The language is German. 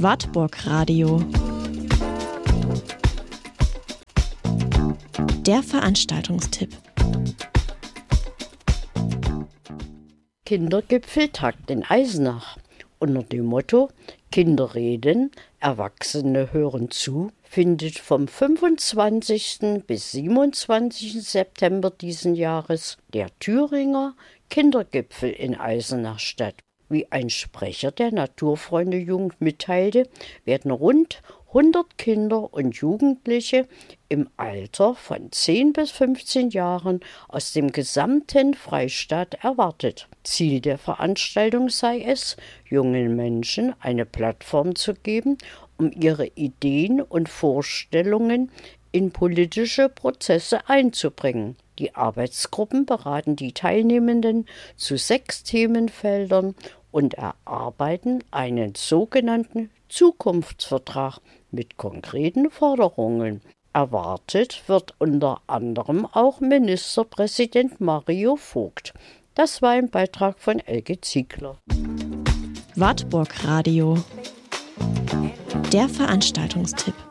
Wartburg Radio. Der Veranstaltungstipp. Kindergipfel tagt in Eisenach. Unter dem Motto Kinder reden, Erwachsene hören zu, findet vom 25. bis 27. September diesen Jahres der Thüringer Kindergipfel in Eisenach statt. Wie ein Sprecher der Naturfreunde-Jugend mitteilte, werden rund 100 Kinder und Jugendliche im Alter von 10 bis 15 Jahren aus dem gesamten Freistaat erwartet. Ziel der Veranstaltung sei es, jungen Menschen eine Plattform zu geben, um ihre Ideen und Vorstellungen in politische Prozesse einzubringen. Die Arbeitsgruppen beraten die Teilnehmenden zu 6 Themenfeldern und erarbeiten einen sogenannten Zukunftsvertrag mit konkreten Forderungen. Erwartet wird unter anderem auch Ministerpräsident Mario Vogt. Das war ein Beitrag von Elke Ziegler. Wartburg Radio. Der Veranstaltungstipp.